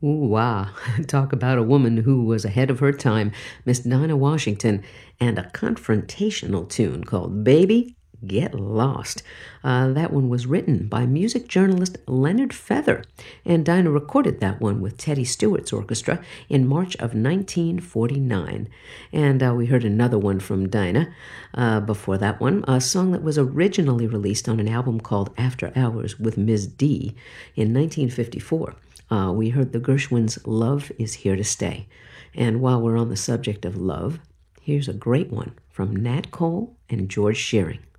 Ooh, wow. Talk about a woman who was ahead of her time, Miss Dinah Washington, and a confrontational tune called Baby Get Lost. That one was written by music journalist Leonard Feather, and Dinah recorded that one with Teddy Stewart's orchestra in March of 1949. And we heard another one from Dinah before that one, a song that was originally released on an album called After Hours with Ms. D in 1954. We heard the Gershwins' Love is Here to Stay. And while we're on the subject of love, here's a great one from Nat Cole and George Shearing.